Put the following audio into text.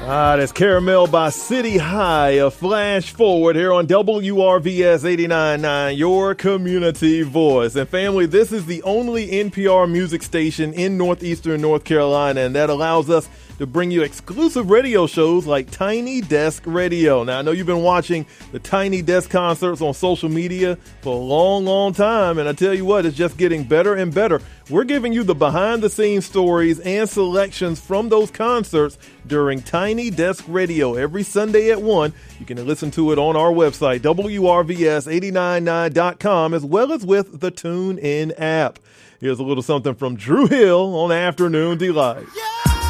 That's Caramel by City High, a flash forward here on WRVS 89.9, your community voice. And family, this is the only NPR music station in Northeastern North Carolina, and that allows us to bring you exclusive radio shows like Tiny Desk Radio. Now, I know you've been watching the Tiny Desk concerts on social media for a long, long time, and I tell you what, it's just getting better and better. We're giving you the behind-the-scenes stories and selections from those concerts during Tiny Desk Radio every Sunday at 1. You can listen to it on our website, WRVS899.com, as well as with the TuneIn app. Here's a little something from Drew Hill on Afternoon Delight. Yeah!